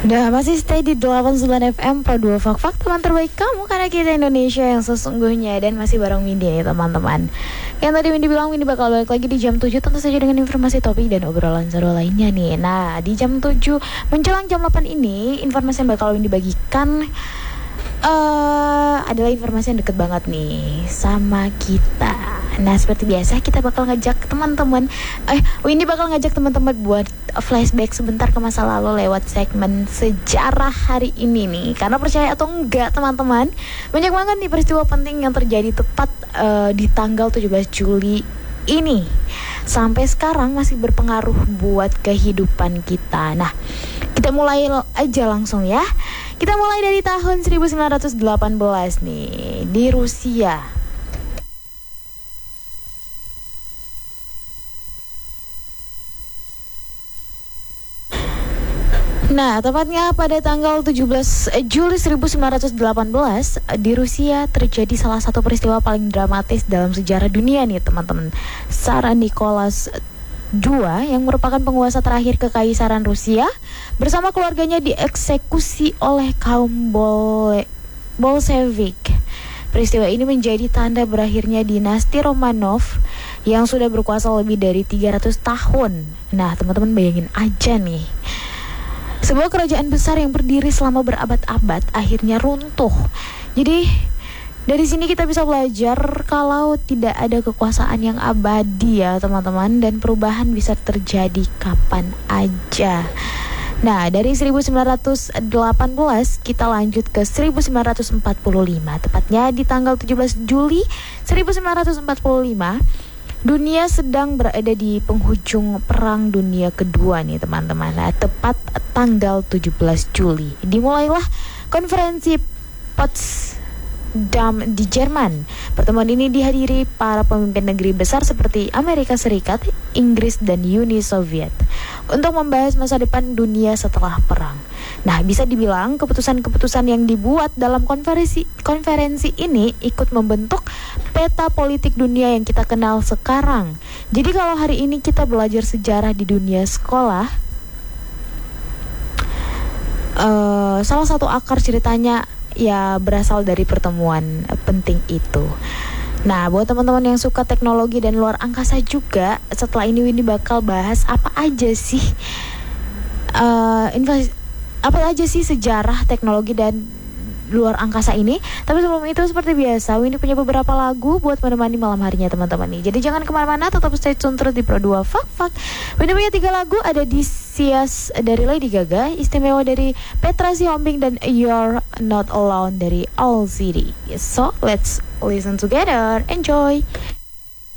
Udah masih stay di 89 FM Pro 2 Fak teman terbaik kamu, karena kita Indonesia yang sesungguhnya. Dan masih bareng Windy ya teman-teman. Yang tadi Windy bilang Windy bakal balik lagi di jam 7, tentu saja dengan informasi topik dan obrolan seru lainnya nih. Nah di jam 7 menjelang jam 8 ini, informasi yang bakal Windy bagikan adalah informasi yang deket banget nih sama kita. Nah seperti biasa kita bakal ngajak teman-teman Windy bakal ngajak teman-teman buat flashback sebentar ke masa lalu lewat segmen sejarah hari ini nih. Karena percaya atau enggak teman-teman, banyak banget nih peristiwa penting yang terjadi tepat di tanggal 17 Juli ini, sampai sekarang masih berpengaruh buat kehidupan kita. Nah, kita mulai aja langsung ya. Kita mulai dari tahun 1918 nih di Rusia. Nah, tepatnya pada tanggal 17 Juli 1918 di Rusia terjadi salah satu peristiwa paling dramatis dalam sejarah dunia nih teman-teman. Tsar Nicholas II yang merupakan penguasa terakhir kekaisaran Rusia bersama keluarganya dieksekusi oleh kaum Bolshevik. Peristiwa ini menjadi tanda berakhirnya dinasti Romanov yang sudah berkuasa lebih dari 300 tahun. Nah, teman-teman bayangin aja nih. Sebuah kerajaan besar yang berdiri selama berabad-abad akhirnya runtuh. Jadi dari sini kita bisa belajar kalau tidak ada kekuasaan yang abadi ya teman-teman, dan perubahan bisa terjadi kapan aja. Nah dari 1918 kita lanjut ke 1945, tepatnya di tanggal 17 Juli 1945. Dunia sedang berada di penghujung Perang Dunia Kedua nih teman-teman. Nah, tepat tanggal 17 Juli dimulailah konferensi Potsdam di Jerman. Pertemuan ini dihadiri para pemimpin negeri besar seperti Amerika Serikat, Inggris, dan Uni Soviet untuk membahas masa depan dunia setelah perang. Nah, bisa dibilang keputusan-keputusan yang dibuat dalam konferensi ini ikut membentuk peta politik dunia yang kita kenal sekarang. Jadi kalau hari ini kita belajar sejarah di dunia sekolah, salah satu akar ceritanya ya berasal dari pertemuan penting itu. Nah, buat teman-teman yang suka teknologi dan luar angkasa juga, setelah ini Windy bakal bahas apa aja sih sejarah teknologi dan luar angkasa ini. Tapi sebelum itu seperti biasa Windy punya beberapa lagu buat menemani malam harinya teman-teman nih. Jadi jangan kemana-mana, tetap stay tune terus di Pro 2 Fak. Windy punya 3 lagu, ada Disias dari Lady Gaga, Istimewa dari Petra Sihombing, dan You're Not Alone dari All City. So let's listen together, enjoy.